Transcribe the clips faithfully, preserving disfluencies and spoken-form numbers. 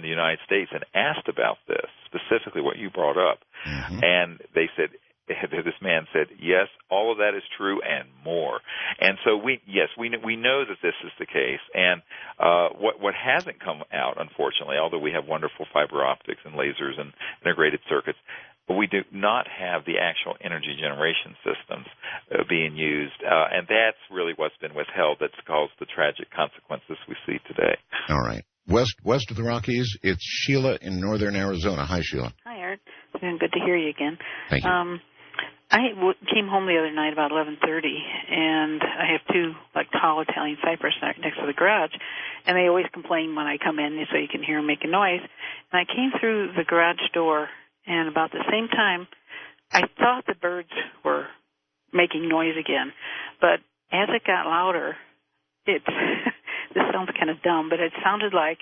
the United States and asked about this, specifically what you brought up. Mm-hmm. And they said, this man said, yes, all of that is true and more. And so we, yes, we we know that this is the case. And uh, what what hasn't come out, unfortunately, although we have wonderful fiber optics and lasers and integrated circuits, but we do not have the actual energy generation systems uh, being used. Uh, and that's really what's been withheld that's caused the tragic consequences we see today. All right. West west of the Rockies, it's Sheila in northern Arizona. Hi, Sheila. Hi, Art. It's been good to hear you again. Thank you. Um, I w- came home the other night about eleven thirty, and I have two, like, tall Italian cypress next to the garage, and they always complain when I come in so you can hear them making noise. And I came through the garage door, and about the same time, I thought the birds were making noise again. But as it got louder, it this sounds kind of dumb, but it sounded like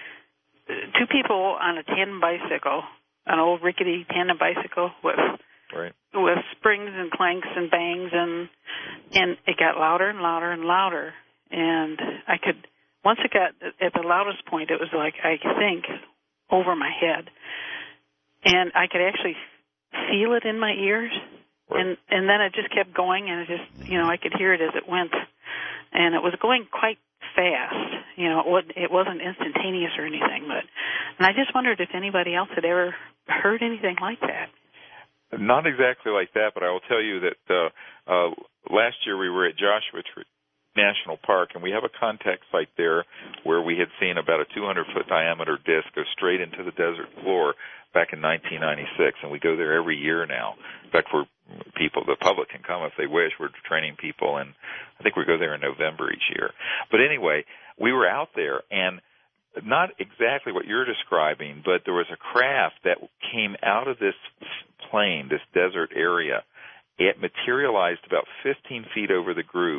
two people on a tandem bicycle, an old rickety tandem bicycle with right. with springs and clanks and bangs, and and it got louder and louder and louder. And I could, once it got at the loudest point, it was like, I think, over my head. And I could actually feel it in my ears. Right. And and then it just kept going, and it just, you know, I could hear it as it went. And it was going quite fast. You know, it wasn't, it wasn't instantaneous or anything. But and I just wondered if anybody else had ever heard anything like that. Not exactly like that, but I will tell you that uh, uh, last year we were at Joshua Tree National Park, and we have a contact site there where we had seen about a two hundred foot diameter disc go straight into the desert floor back in nineteen ninety-six, and we go there every year now. In fact, we're people, the public can come if they wish. We're training people, and I think we go there in November each year. But anyway, we were out there, and not exactly what you're describing, but there was a craft that came out of this plain, this desert area. It materialized about fifteen feet over the group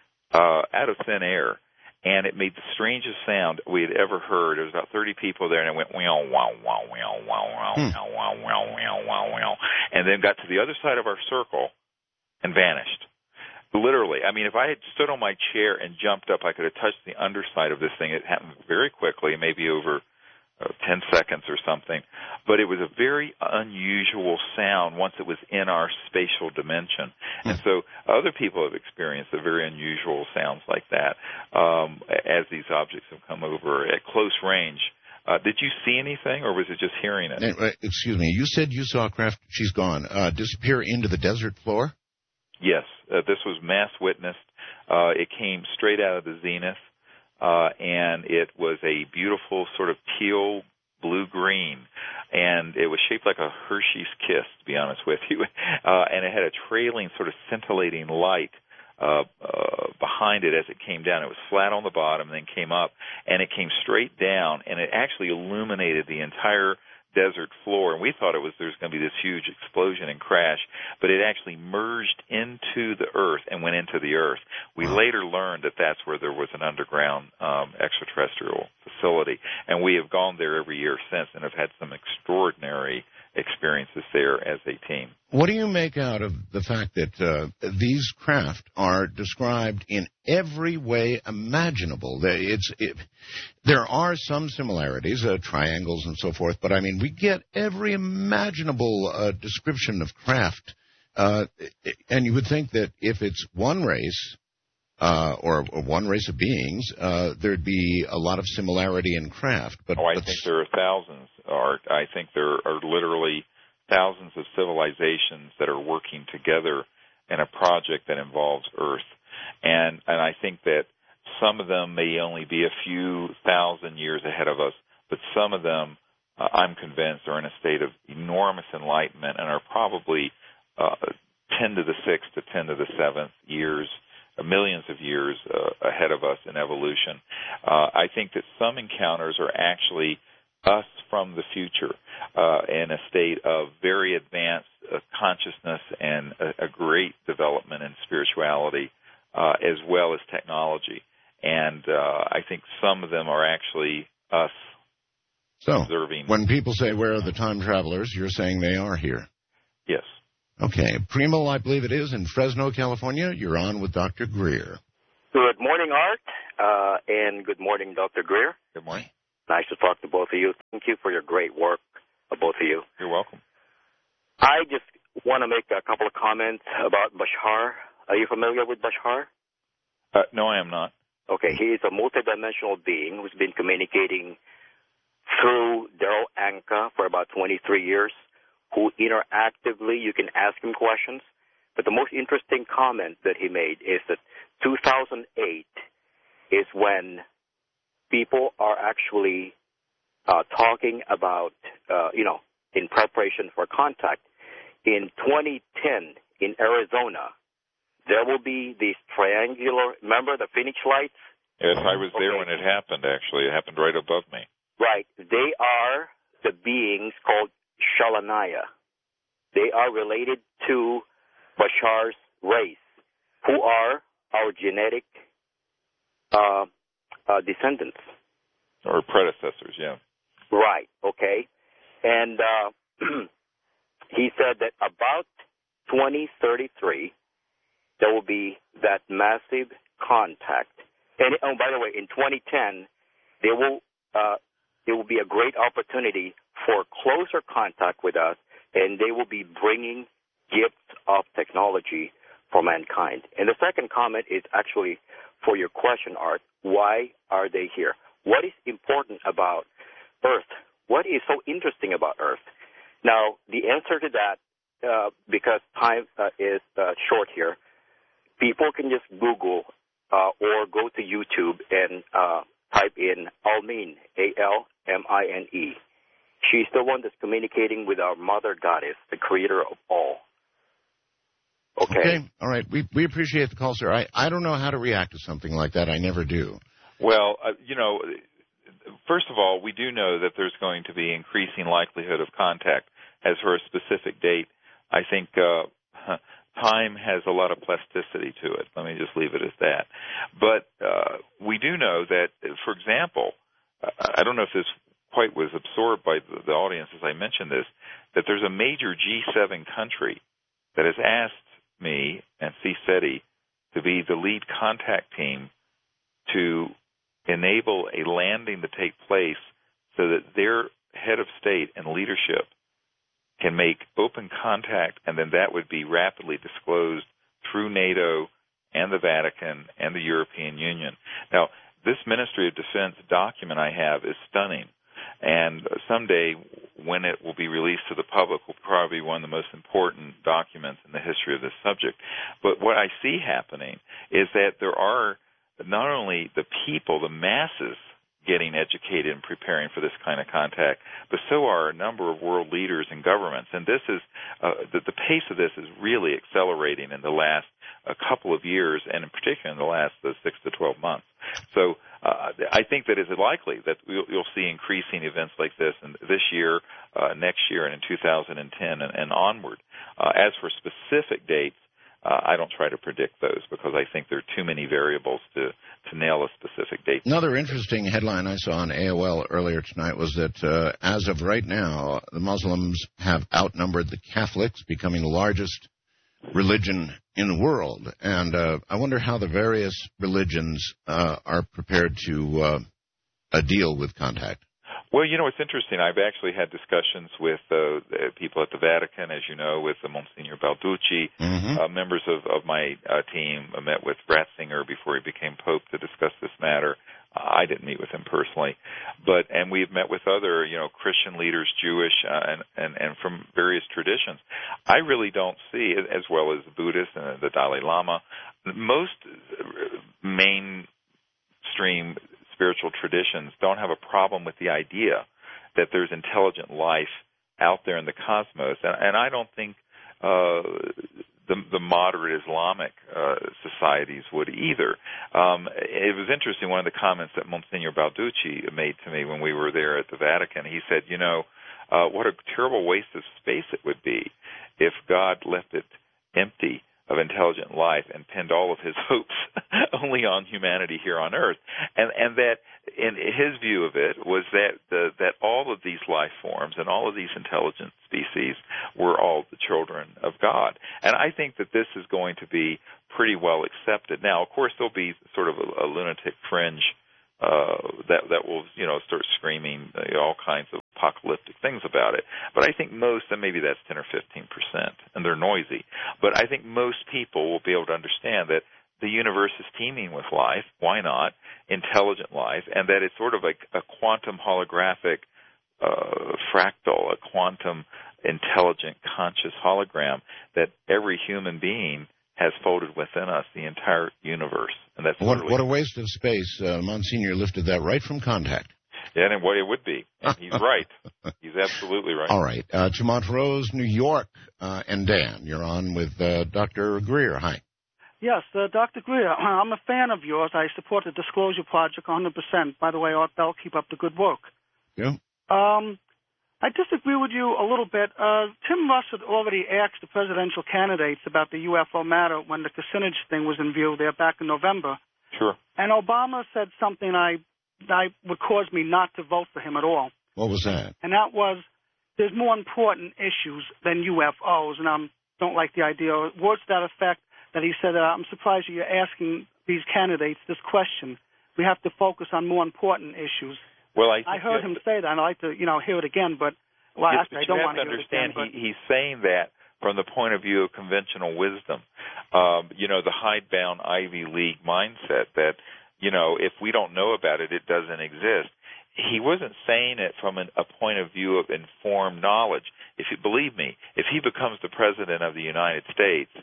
uh, out of thin air, and it made the strangest sound we had ever heard. There was about thirty people there, and it went wow, wow, wow, wow, wow, wow, wow, wow, wow, wow, wow, wow, and then got to the other side of our circle and vanished. Literally. I mean, if I had stood on my chair and jumped up, I could have touched the underside of this thing. It happened very quickly, maybe over uh, ten seconds or something. But it was a very unusual sound once it was in our spatial dimension. And so other people have experienced a very unusual sounds like that um, as these objects have come over at close range. Uh, did you see anything, or was it just hearing it? Uh, excuse me. You said you saw a craft, she's gone, uh, disappear into the desert floor? Yes, uh, this was mass witnessed. Uh, it came straight out of the zenith, uh, and it was a beautiful sort of teal blue-green, and it was shaped like a Hershey's Kiss, to be honest with you, uh, and it had a trailing sort of scintillating light uh, uh, behind it as it came down. It was flat on the bottom and then came up, and it came straight down, and it actually illuminated the entire desert floor, and we thought it was there's going to be this huge explosion and crash, but it actually merged into the earth and went into the earth. We wow. later learned that that's where there was an underground um, extraterrestrial facility, and we have gone there every year since and have had some extraordinary experiences there as a team. What do you make out of the fact that uh, these craft are described in every way imaginable? It's, it, there are some similarities, uh, triangles and so forth, but, I mean, we get every imaginable uh, description of craft, uh, and you would think that if it's one race uh, or, or one race of beings, uh, there'd be a lot of similarity in craft. But, oh, I but think there are thousands, Art. I think there are literally thousands of civilizations that are working together in a project that involves Earth. And and I think that some of them may only be a few thousand years ahead of us, but some of them, uh, I'm convinced, are in a state of enormous enlightenment and are probably uh, ten to the sixth to ten to the seventh years, uh, millions of years uh, ahead of us in evolution. Uh, I think that some encounters are actually us from the future uh, in a state of very advanced uh, consciousness and a, a great development in spirituality uh, as well as technology. And uh, I think some of them are actually us so, observing. When people say, where are the time travelers, you're saying they are here. Yes. Okay. Primo, I believe it is, in Fresno, California. You're on with Doctor Greer. Good morning, Art, uh, and good morning, Doctor Greer. Good morning. nice to talk to both of you. Thank you for your great work, uh, both of you. You're welcome. I just want to make a couple of comments about Bashar. Are you familiar with Bashar? Uh, no, I am not. Okay, he is a multidimensional being who's been communicating through Daryl Anka for about twenty-three years, who interactively, you can ask him questions. But the most interesting comment that he made is that two thousand eight is when people are actually uh, talking about, uh, you know, in preparation for contact. In twenty ten, in Arizona, there will be these triangular, remember the Phoenix lights? Yes, I was there Okay. when it happened, actually. It happened right above me. Right. They are the beings called Shalanaya. They are related to Bashar's race, who are our genetic uh, uh, descendants. Or predecessors, yeah. Right, okay. And uh, he said that about twenty thirty-three, there will be that massive contact. And oh, by the way, in twenty ten, there will uh, there will be a great opportunity for closer contact with us, and they will be bringing gifts of technology for mankind. And the second comment is actually for your question, Art. Why are they here? What is important about Earth? What is so interesting about Earth? Now, the answer to that, uh, because time uh, is uh, short here, people can just Google uh, or go to YouTube and uh, type in Almine, A L M I N E. She's the one that's communicating with our mother goddess, the creator of all. Okay. Okay. All right. We we appreciate the call, sir. I, I don't know how to react to something like that. I never do. Well, uh, you know, first of all, we do know that there's going to be increasing likelihood of contact. As for a specific date, I think uh, time has a lot of plasticity to it. Let me just leave it as that. But uh, we do know that, for example, I don't know if this quite was absorbed by the, the audience as I mentioned this, that there's a major G seven country that has asked me and C SETI to be the lead contact team to enable a landing to take place so that their head of state and leadership can make open contact, and then that would be rapidly disclosed through NATO and the Vatican and the European Union. Now, this Ministry of Defense document I have is stunning, and someday when it will be released to the public will probably be one of the most important documents in the history of this subject. But what I see happening is that there are not only the people, the masses, getting educated and preparing for this kind of contact, but so are a number of world leaders and governments. And this is uh, the, the pace of this is really accelerating in the last a couple of years, and in particular in the last uh, six to twelve months. So uh, I think that it's likely that we'll, you'll see increasing events like this in this year, uh, next year, and in two thousand ten and, and onward. Uh, as for specific dates, Uh, I don't try to predict those because I think there are too many variables to, to nail a specific date. Another interesting headline I saw on A O L earlier tonight was that uh, as of right now, the Muslims have outnumbered the Catholics, becoming the largest religion in the world. And uh, I wonder how the various religions uh, are prepared to uh, uh, deal with contact. Well, you know, it's interesting. I've actually had discussions with uh, people at the Vatican, as you know, with uh, Monsignor Balducci. Mm-hmm. Uh, members of, of my uh, team uh, met with Ratzinger before he became Pope to discuss this matter. Uh, I didn't meet with him personally. but And we've met with other, you know, Christian leaders, Jewish, uh, and, and, and from various traditions. I really don't see, as well as the Buddhists and the Dalai Lama, most mainstream spiritual traditions don't have a problem with the idea that there's intelligent life out there in the cosmos, and, and I don't think uh, the, the moderate Islamic uh, societies would either. Um, it was interesting, one of the comments that Monsignor Balducci made to me when we were there at the Vatican. He said, you know, uh, what a terrible waste of space it would be if God left it empty of intelligent life and pinned all of his hopes only on humanity here on Earth. And and that, in his view of it, was that the, that all of these life forms and all of these intelligent species were all the children of God. And I think that this is going to be pretty well accepted. Now, of course, there'll be sort of a, a lunatic fringe uh, that that will, you know, start screaming uh, all kinds of apocalyptic things about it. But I think most, and maybe that's ten or fifteen percent, and they're noisy. But I think most people will be able to understand that the universe is teeming with life. Why not? Intelligent life, and that it's sort of like a quantum holographic uh, fractal, a quantum intelligent conscious hologram that every human being has folded within us, the entire universe. And that's what, what a waste of space. Uh, Monsignor lifted that right from Contact. Yeah, and what it would be. And he's right. He's absolutely right. All right. Uh, to Montrose, New York, uh, and Dan, you're on with uh, Doctor Greer. Hi. Yes, uh, Doctor Greer, I'm a fan of yours. I support the Disclosure Project one hundred percent. By the way, Art Bell, keep up the good work. Yeah. Um, I disagree with you a little bit. Uh, Tim Russ had already asked the presidential candidates about the U F O matter when the Kucinich thing was in view there back in November. Sure. And Obama said something I, I would cause me not to vote for him at all. What was that? And that was, there's more important issues than U F Os, and I don't like the idea. Words to that effect that he said, uh, I'm surprised you're asking these candidates this question. We have to focus on more important issues. Well, I, I heard him say that, and I'd like to, you know, hear it again, but well, yes, actually, but I don't you want have to to hear it again. understand, he, he's saying that from the point of view of conventional wisdom. Um, you know, the hidebound Ivy League mindset that, you know, if we don't know about it, it doesn't exist. He wasn't saying it from an, a point of view of informed knowledge. If you believe me, if he becomes the president of the United States,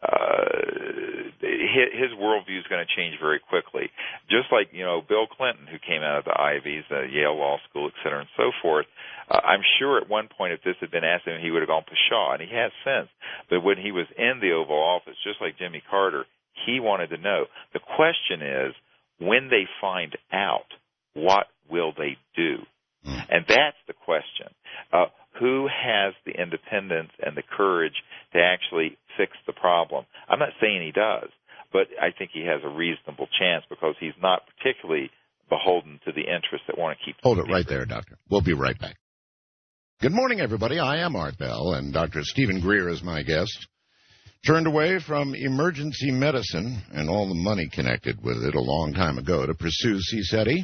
Uh, his, his worldview is going to change very quickly. Just like, you know, Bill Clinton, who came out of the Ivies, uh, Yale Law School, et cetera, and so forth. Uh, I'm sure at one point if this had been asked him, he would have gone pshaw, and he has since. But when he was in the Oval Office, just like Jimmy Carter, he wanted to know. The question is, when they find out, what will they do? And that's the question. Uh, who has the independence and the courage to actually fix the problem? I'm not saying he does, but I think he has a reasonable chance because he's not particularly beholden to the interests that want to keep... Hold it right there, Doctor. We'll be right back. Good morning, everybody. I am Art Bell, and Doctor Stephen Greer is my guest. Turned away from emergency medicine and all the money connected with it a long time ago to pursue CSETI.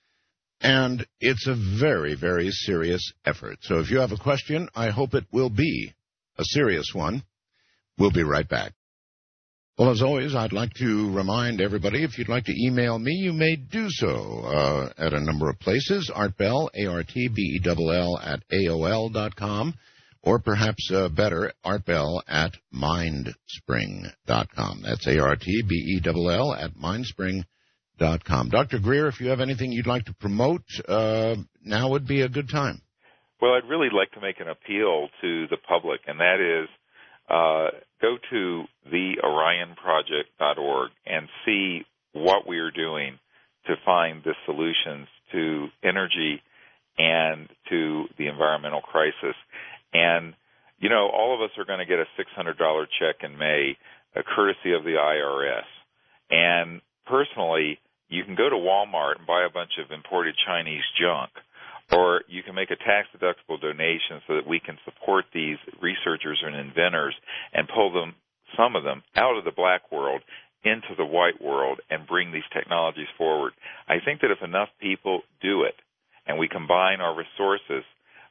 And it's a very, very serious effort. So if you have a question, I hope it will be a serious one. We'll be right back. Well, as always, I'd like to remind everybody, if you'd like to email me, you may do so uh, at a number of places. Art Bell, A R T B E L L, at A O L dot com, or perhaps uh, better, artbell at mindspring dot com. That's A R T B E L L at mindspring dot com. Dot com. Doctor Greer, if you have anything you'd like to promote, uh, now would be a good time. Well, I'd really like to make an appeal to the public, and that is uh, go to the orion project dot org and see what we are doing to find the solutions to energy and to the environmental crisis. And, you know, all of us are going to get a six hundred dollars check in May, uh, courtesy of the I R S. And personally, you can go to Walmart and buy a bunch of imported Chinese junk, or you can make a tax-deductible donation so that we can support these researchers and inventors and pull them, some of them, out of the black world into the white world and bring these technologies forward. I think that if enough people do it and we combine our resources,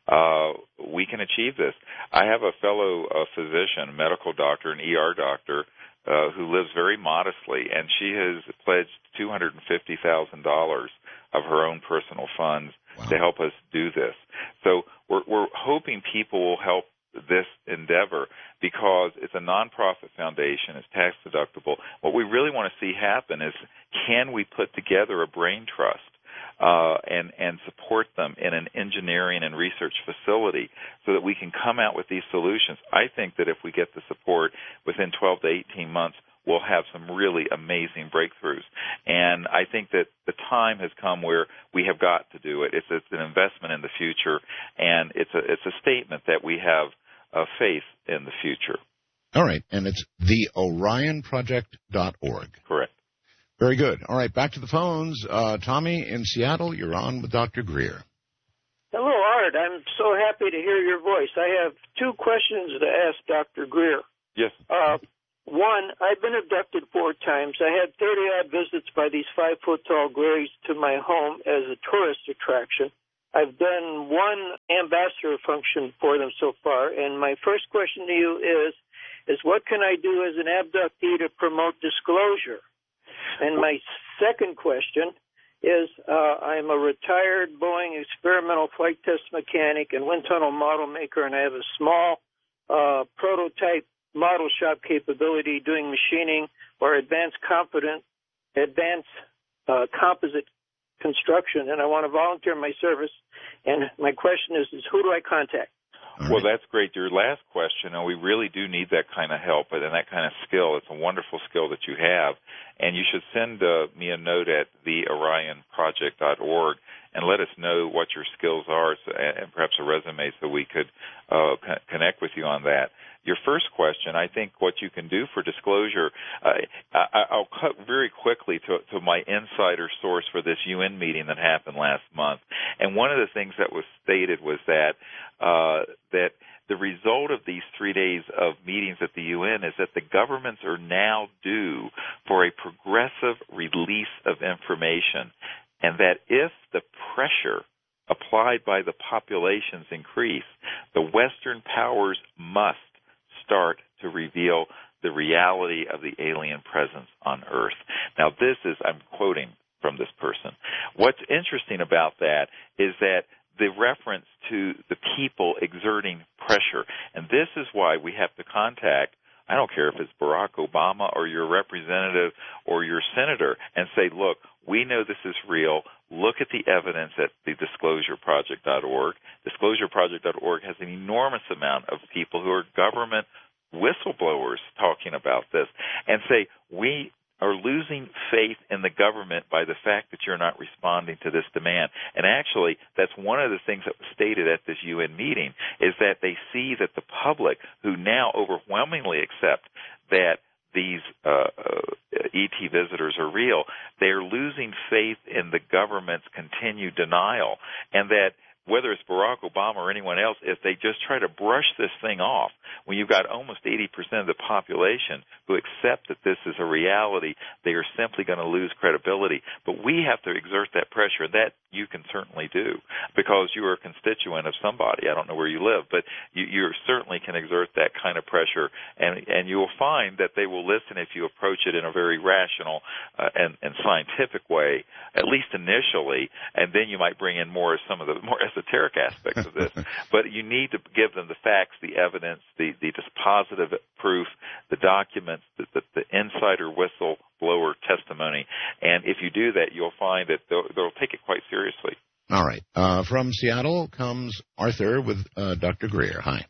uh, we can achieve this. I have a fellow uh, physician, a medical doctor, an E R doctor, Uh, who lives very modestly, and she has pledged two hundred fifty thousand dollars of her own personal funds wow. to help us do this. So we're, we're hoping people will help this endeavor because it's a nonprofit foundation, it's tax deductible. What we really want to see happen is, can we put together a brain trust uh, and, and support them in an engineering and research facility so that we can come out with these solutions. I think that if we get the support within twelve to eighteen months, we'll have some really amazing breakthroughs. And I think that the time has come where we have got to do it. It's, it's an investment in the future, and it's a, it's a statement that we have uh, faith in the future. All right, and it's the orion project dot org. Correct. Very good. All right, back to the phones. Uh, Tommy in Seattle, you're on with Doctor Greer. Hello, Art. I'm so happy to hear your voice. I have two questions to ask Doctor Greer. Yes. Uh, one, I've been abducted four times. I had thirty-odd visits by these five-foot-tall grays to my home as a tourist attraction. I've done one ambassador function for them so far, and my first question to you is, is what can I do as an abductee to promote disclosure? And my second question is, uh, I'm a retired Boeing experimental flight test mechanic and wind tunnel model maker, and I have a small uh, prototype model shop capability doing machining or advanced confident, advanced uh, composite construction, and I want to volunteer my service. And my question is, is who do I contact? Well, that's great. Your last question, and we really do need that kind of help and that kind of skill. It's a wonderful skill that you have, and you should send uh, me a note at the orion project dot org and let us know what your skills are, so, and perhaps a resume so we could uh, co- connect with you on that. Your first question, I think what you can do for disclosure, uh, I, I'll cut very quickly to, to my insider source for this U N meeting that happened last month. And one of the things that was stated was that uh, that the result of these three days of meetings at the U N is that the governments are now due for a progressive release of information, and that if the pressure applied by the populations increase, the Western powers must start to reveal the reality of the alien presence on Earth. Now, this is, I'm quoting from this person. What's interesting about that is that the reference to the people exerting pressure, and this is why we have to contact, I don't care if it's Barack Obama or your representative or your senator, and say, look, we know this is real. Look at the evidence at the disclosure project dot org. disclosure project dot org has an enormous amount of people who are government whistleblowers talking about this, and say, we are losing faith in the government by the fact that you're not responding to this demand. And actually, that's one of the things that was stated at this U N meeting, is that they see that the public, who now overwhelmingly accept that these uh, uh, E T visitors are real, they're losing faith in the government's continued denial, and that whether it's Barack Obama or anyone else, if they just try to brush this thing off, when you've got almost eighty percent of the population who accept that this is a reality, they are simply going to lose credibility. But we have to exert that pressure. That you can certainly do, because you are a constituent of somebody. I don't know where you live, but you, you certainly can exert that kind of pressure, and, and you will find that they will listen if you approach it in a very rational uh, and, and scientific way, at least initially, and then you might bring in more of some of the more esoteric aspects of this. But you need to give them the facts, the evidence, the, the dispositive proof, the documents, the, the, the insider whistleblower testimony. And if you do that, you'll find that they'll, they'll take it quite seriously. All right. Uh, from Seattle comes Arthur with uh, Doctor Greer. Hi.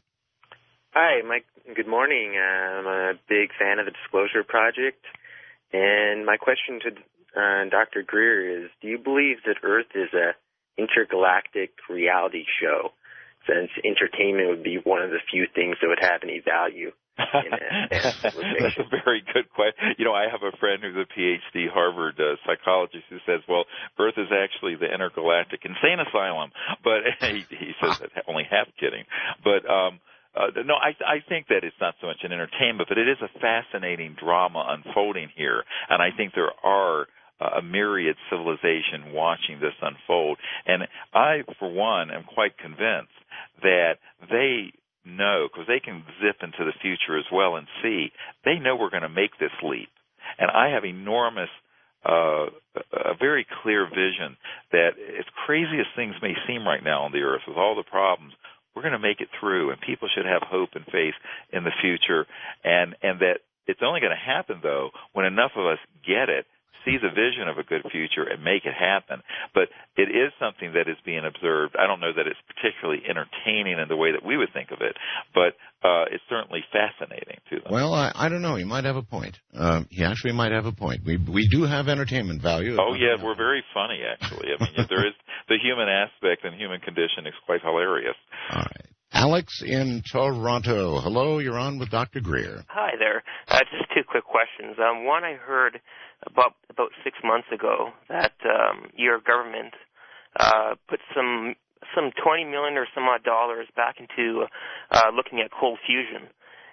Hi, Mike. Good morning. I'm a big fan of the Disclosure Project. And my question to uh, Doctor Greer is, do you believe that Earth is a intergalactic reality show, since entertainment would be one of the few things that would have any value in a civilization? That's a very good question. You know, I have a friend who's a P H D Harvard uh, psychologist who says, well, Earth is actually the intergalactic insane asylum. But he, he says that only half kidding. But um, uh, no, I, I think that it's not so much an entertainment, but it is a fascinating drama unfolding here. And I think there are a myriad civilization watching this unfold. And I, for one, am quite convinced that they know, because they can zip into the future as well and see, they know we're going to make this leap. And I have enormous, uh, a very clear vision that as crazy as things may seem right now on the Earth, with all the problems, we're going to make it through, and people should have hope and faith in the future. And, and that it's only going to happen, though, when enough of us get it, see the vision of a good future, and make it happen. But it is something that is being observed. I don't know that it's particularly entertaining in the way that we would think of it, but uh, it's certainly fascinating to them. Well, I, I don't know. He might have a point. Uh, he actually might have a point. We we do have entertainment value. Oh, yeah, we're very funny, actually. I mean, there is the human aspect and human condition is quite hilarious. All right. Alex in Toronto. Hello, you're on with Doctor Greer. Hi there. Uh, just two quick questions. Um, one, I heard about about six months ago that um, your government uh, put some some twenty million or some odd dollars back into uh, looking at cold fusion,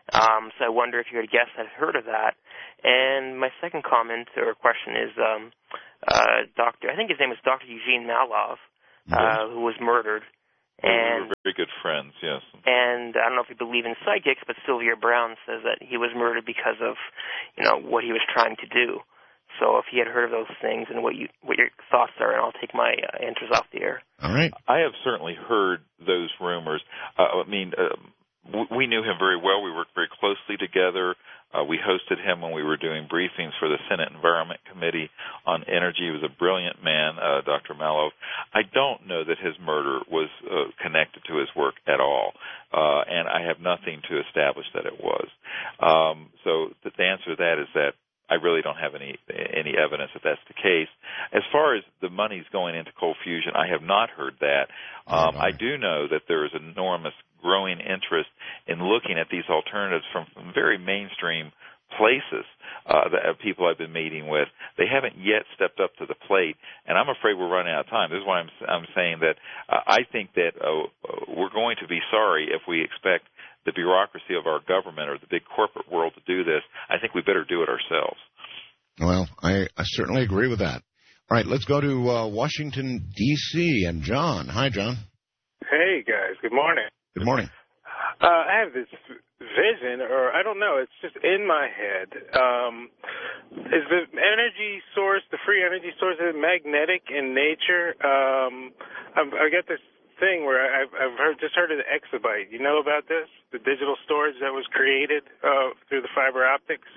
Um, so I wonder if your guest had heard of that. And my second comment or question is um, uh, Doctor I think his name was Doctor Eugene Malov, uh, yes. who was murdered. And we were very good friends, yes. And I don't know if you believe in psychics, but Sylvia Brown says that he was murdered because of, you know, what he was trying to do. So if he had heard of those things and what you what your thoughts are, and I'll take my uh, answers off the air. All right. I have certainly heard those rumors. Uh, I mean, uh, we knew him very well. We worked very closely together. Uh, we hosted him when we were doing briefings for the Senate Environment Committee on Energy. He was a brilliant man, uh, Doctor Malov. I don't know that his murder was uh, connected to his work at all, uh, and I have nothing to establish that it was. Um, so the answer to that is that I really don't have any any evidence that that's the case. As far as the money's going into cold fusion, I have not heard that. Um, I do know that there is enormous growing interest in looking at these alternatives from, from very mainstream places uh, that people I've been meeting with. They haven't yet stepped up to the plate, and I'm afraid we're running out of time. This is why I'm, I'm saying that uh, I think that uh, we're going to be sorry if we expect the bureaucracy of our government or the big corporate world to do this. I think we better do it ourselves. Well, I, I certainly agree with that. All right, let's go to uh, Washington, D C and John. Hi, John. Hey, guys. Good morning. Good morning. Uh, I have this vision, or I don't know, it's just in my head. Um, is the energy source, the free energy source, is it magnetic in nature? Um, I've, I get this thing where I've, I've heard, just heard of the exabyte. You know about this? The digital storage that was created uh, through the fiber optics?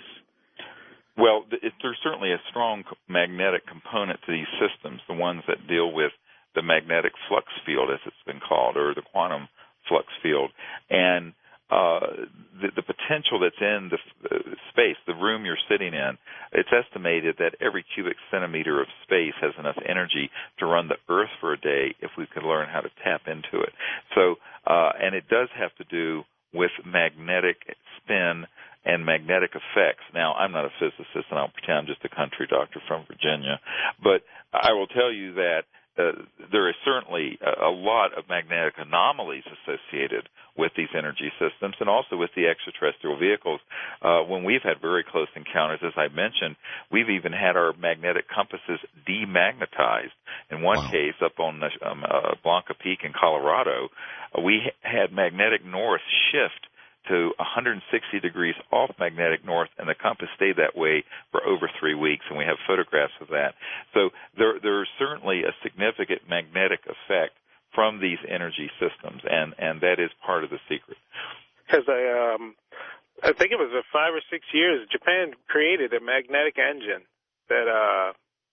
Well, it, there's certainly a strong magnetic component to these systems, the ones that deal with the magnetic flux field, as it's been called, or the quantum flux field. And uh, the, the potential that's in the uh, space, the room you're sitting in, it's estimated that every cubic centimeter of space has enough energy to run the Earth for a day if we could learn how to tap into it. So, uh, and it does have to do with magnetic spin and magnetic effects. Now, I'm not a physicist, and I'll pretend I'm just a country doctor from Virginia, but I will tell you that uh, there is certainly a, a lot of magnetic anomalies associated with these energy systems and also with the extraterrestrial vehicles. Uh, when we've had very close encounters, as I mentioned, we've even had our magnetic compasses demagnetized. In one wow. case, up on um, uh, Blanca Peak in Colorado, uh, we had magnetic north shift to one hundred sixty degrees off magnetic north, and the compass stayed that way for over three weeks, and we have photographs of that. So there, there's certainly a significant magnetic effect from these energy systems, and, and that is part of the secret. Because I, um, I think it was uh, five or six years, Japan created a magnetic engine that, uh,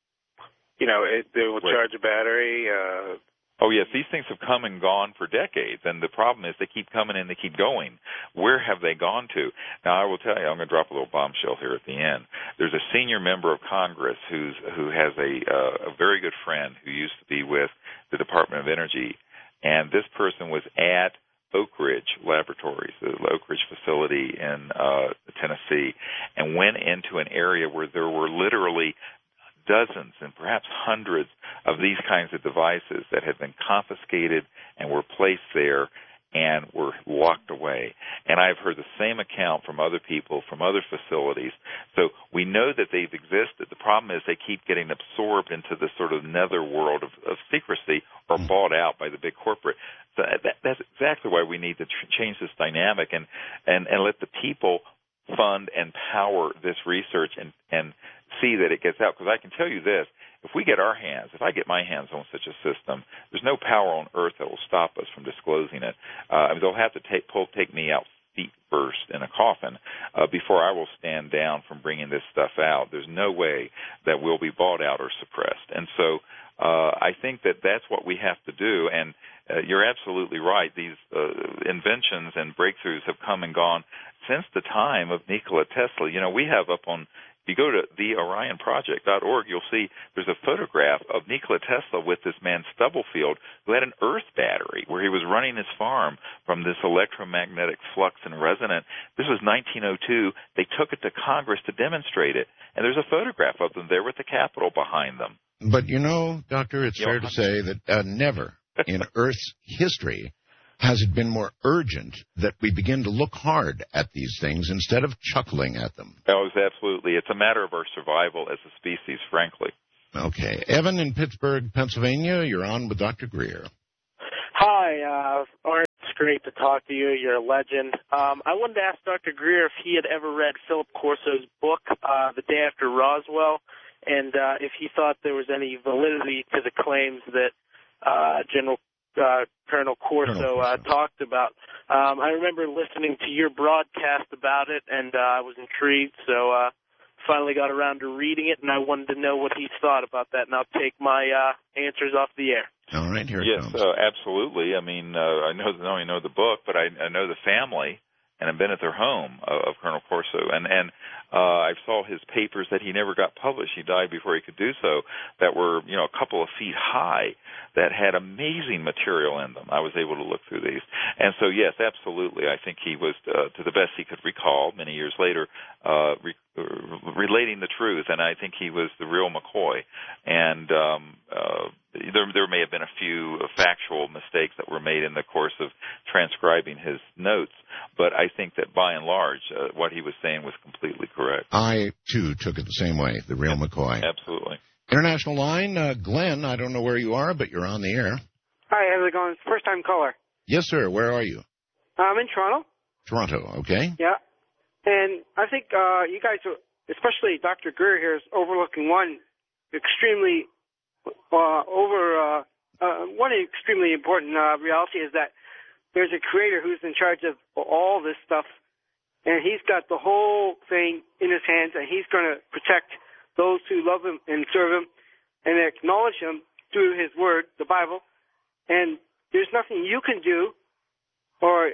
you know, it, it will charge a battery. Uh, Oh, yes, these things have come and gone for decades, and the problem is they keep coming and they keep going. Where have they gone to? Now, I will tell you, I'm going to drop a little bombshell here at the end. There's a senior member of Congress who's who has a, uh, a very good friend who used to be with the Department of Energy, and this person was at Oak Ridge Laboratories, the Oak Ridge facility in uh, Tennessee, and went into an area where there were literally dozens and perhaps hundreds of these kinds of devices that had been confiscated and were placed there and were locked away. And I've heard the same account from other people, from other facilities. So we know that they've existed. The problem is they keep getting absorbed into the sort of nether world of, of secrecy or bought out by the big corporate. So that, that's exactly why we need to tr- change this dynamic and, and, and let the people fund and power this research and, and see that it gets out. Because I can tell you this, if we get our hands, if I get my hands on such a system, there's no power on Earth that will stop us from disclosing it. Uh, I mean, they'll have to take, pull, take me out feet first in a coffin uh, before I will stand down from bringing this stuff out. There's no way that we'll be bought out or suppressed. And so uh, I think that that's what we have to do. And uh, you're absolutely right. These uh, inventions and breakthroughs have come and gone since the time of Nikola Tesla. You know, we have up on, if you go to the orion project dot org, you'll see there's a photograph of Nikola Tesla with this man Stubblefield, who had an Earth battery where he was running his farm from this electromagnetic flux and resonant. This was nineteen oh two. They took it to Congress to demonstrate it, and there's a photograph of them there with the Capitol behind them. But, you know, Doctor, it's you fair know, to say that uh, never in Earth's history Has it been more urgent that we begin to look hard at these things instead of chuckling at them? Oh, absolutely. It's a matter of our survival as a species, frankly. Okay. Evan in Pittsburgh, Pennsylvania, you're on with Doctor Greer. Hi, uh, Art. It's great to talk to you. You're a legend. Um, I wanted to ask Doctor Greer if he had ever read Philip Corso's book, uh, The Day After Roswell, and uh, if he thought there was any validity to the claims that uh, General uh, Colonel Corso, Colonel Corso. Uh, talked about. Um, I remember listening to your broadcast about it, and uh, I was intrigued, so uh, finally got around to reading it, and I wanted to know what he thought about that, and I'll take my uh, answers off the air. All right, here it yes, comes. Yes, uh, absolutely. I mean, uh, I know not only know the book, but I, I know the family, and I've been at their home of, of Colonel Corso, and and uh, I saw his papers that he never got published. He died before he could do so. That were, you know, a couple of feet high, that had amazing material in them. I was able to look through these, and so yes, absolutely. I think he was, uh, to the best he could recall, many years later, uh, re- relating the truth, and I think he was the real McCoy. And um, uh, there, there may have been a few factual mistakes that were made in the course of transcribing his notes, but I think that by and large, uh, what he was saying was completely correct. I, too, took it the same way, the real McCoy. Absolutely. International line, uh, Glenn, I don't know where you are, but you're on the air. Hi, how's it going? It's first-time caller. Yes, sir. Where are you? I'm in Toronto. Toronto, okay. Yeah. And I think uh, you guys, are, especially Doctor Greer here, is overlooking one extremely uh, over uh, uh, one extremely important uh, reality is that there's a creator who's in charge of all this stuff, and he's got the whole thing in his hands, and he's going to protect those who love him and serve him and acknowledge him through his word, the Bible. And there's nothing you can do or...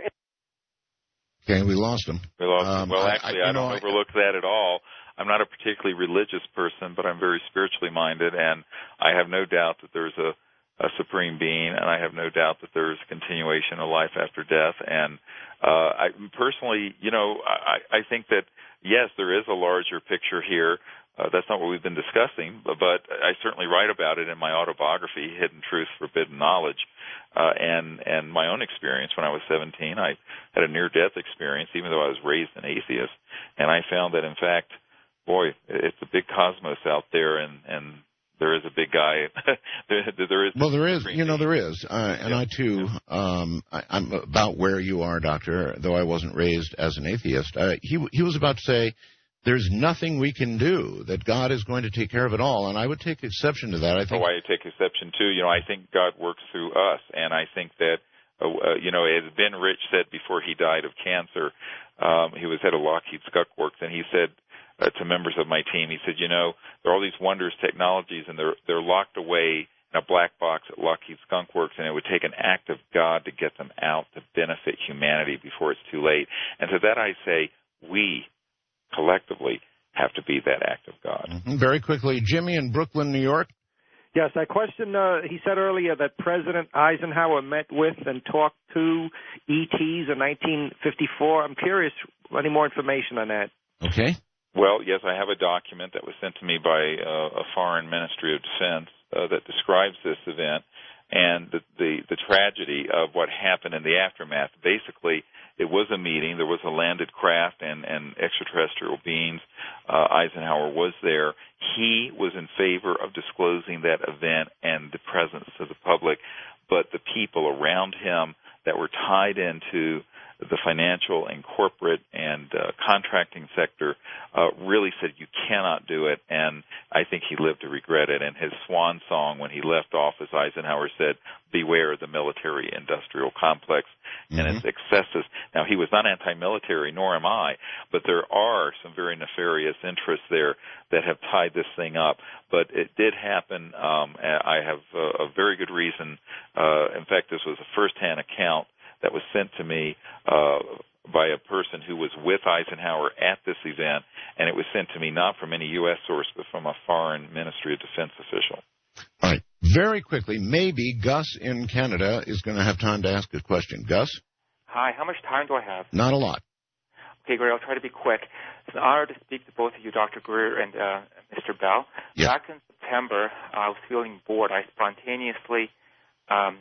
Okay, we lost him. We lost um, him. Well, actually, I, I, I don't know, overlook I... that at all. I'm not a particularly religious person, but I'm very spiritually minded, and I have no doubt that there's a, a supreme being, and I have no doubt that there's continuation of life after death. And uh, I personally, you know, I, I think that, yes, there is a larger picture here. Uh, that's not what we've been discussing, but, but I certainly write about it in my autobiography, Hidden Truth, Forbidden Knowledge, uh, and and my own experience. When I was seventeen, I had a near-death experience, even though I was raised an atheist, and I found that, in fact, boy, it's a big cosmos out there, and, and there is a big guy. there, there is. Well, there is. You know, there is, uh, and yeah. I too. Um, I, I'm about where you are, Doctor. Though I wasn't raised as an atheist, uh, he he was about to say, there's nothing we can do, that God is going to take care of it all, and I would take exception to that. I think. Oh, I take exception too. You know, I think God works through us, and I think that, uh, uh, you know, as Ben Rich said before he died of cancer, um, he was head of Lockheed Skunk Works, and he said uh, to members of my team, he said, you know, there are all these wondrous technologies, and they're they're locked away in a black box at Lockheed Skunk Works, and it would take an act of God to get them out to benefit humanity before it's too late. And to that I say, we collectively have to be that act of God. Mm-hmm. Very quickly, Jimmy in Brooklyn, New York. Yes, I questioned, uh, he said earlier that President Eisenhower met with and talked to E Ts in nineteen fifty-four. I'm curious, any more information on that? Okay. Well, yes, I have a document that was sent to me by uh, a foreign Ministry of Defense uh, that describes this event and the, the, the tragedy of what happened in the aftermath. Basically, it was a meeting. There was a landed craft and, and extraterrestrial beings. Uh, Eisenhower was there. He was in favor of disclosing that event and the presence to the public, but the people around him that were tied into the financial and corporate and uh, contracting sector uh, really said you cannot do it, and I think he lived to regret it. And his swan song when he left office, Eisenhower said, beware the military-industrial complex mm-hmm. and its excesses. Now, he was not anti-military, nor am I, but there are some very nefarious interests there that have tied this thing up. But it did happen. Um, I have a, a very good reason. Uh, in fact, this was a first-hand account that was sent to me uh, by a person who was with Eisenhower at this event, and it was sent to me not from any U S source, but from a foreign Ministry of Defense official. All right. Very quickly, maybe Gus in Canada is going to have time to ask a question. Gus? Hi. How much time do I have? Not a lot. Okay, great. I'll try to be quick. It's an honor to speak to both of you, Doctor Greer and uh, Mister Bell. Yes. Back in September, I was feeling bored. I spontaneously um,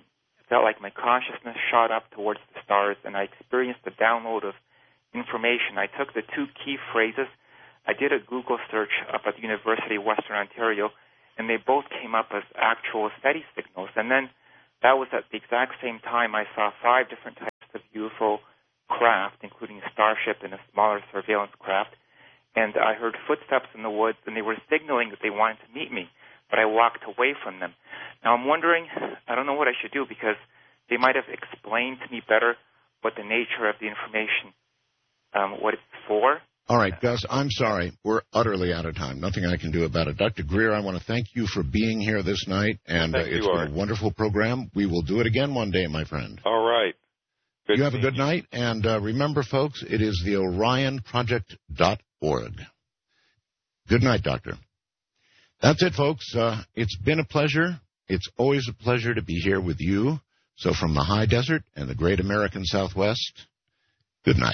felt like my consciousness shot up towards the stars, and I experienced a download of information. I took the two key phrases. I did a Google search up at the University of Western Ontario, and they both came up as actual SETI signals. And then that was at the exact same time I saw five different types of U F O craft, including a starship and a smaller surveillance craft. And I heard footsteps in the woods, and they were signaling that they wanted to meet me, but I walked away from them. Now I'm wondering, I don't know what I should do, because they might have explained to me better what the nature of the information, um, what it's for. All right, Gus, I'm sorry. We're utterly out of time. Nothing I can do about it. Doctor Greer, I want to thank you for being here this night, and uh, it's you, been Art. a wonderful program. We will do it again one day, my friend. All right. Good you have a good you. night, and uh, remember, folks, it is the Orion Project dot org. Good night, Doctor. That's it, folks. Uh, it's been a pleasure. It's always a pleasure to be here with you. So from the high desert and the great American Southwest, good night.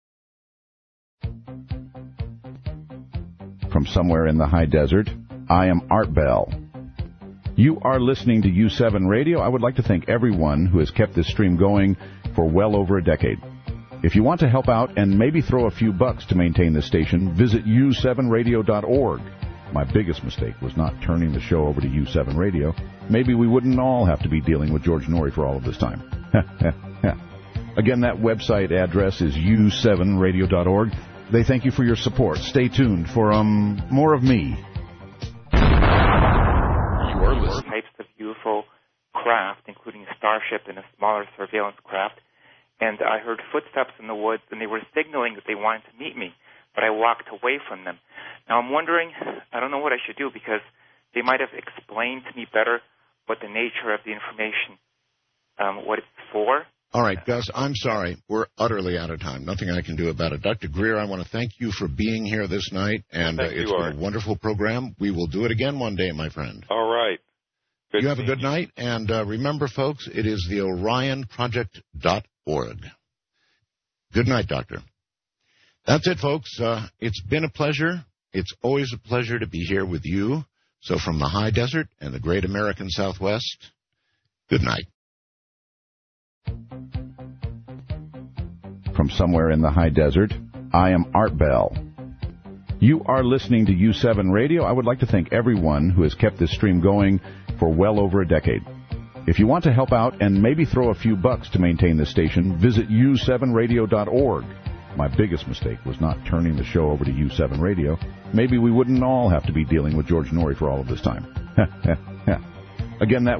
From somewhere in the high desert, I am Art Bell. You are listening to U seven Radio. I would like to thank everyone who has kept this stream going for well over a decade. If you want to help out and maybe throw a few bucks to maintain the station, visit U seven radio dot org. My biggest mistake was not turning the show over to U seven Radio. Maybe we wouldn't all have to be dealing with George Norrie for all of this time. Again, that website address is U seven radio dot org. They thank you for your support. Stay tuned for um more of me. You are listening. Types of U F O craft, including a starship and a smaller surveillance craft. And I heard footsteps in the woods, and they were signaling that they wanted to meet me, but I walked away from them. Now I'm wondering, I don't know what I should do, because they might have explained to me better what the nature of the information, um, what it's for. All right, Gus, I'm sorry. We're utterly out of time. Nothing I can do about it. Doctor Greer, I want to thank you for being here this night, and uh, it's you, been Art. a wonderful program. We will do it again one day, my friend. All right. Good you have a good you. night, and uh, remember, folks, it is the Orion Project dot org. Good night, Doctor. That's it, folks. Uh, it's been a pleasure. It's always a pleasure to be here with you. So from the high desert and the great American Southwest, good night. From somewhere in the high desert, I am Art Bell. You are listening to U seven Radio. I would like to thank everyone who has kept this stream going for well over a decade. If you want to help out and maybe throw a few bucks to maintain the station, visit U seven radio dot org. My biggest mistake was not turning the show over to U seven Radio. Maybe we wouldn't all have to be dealing with George Norrie for all of this time. Again, that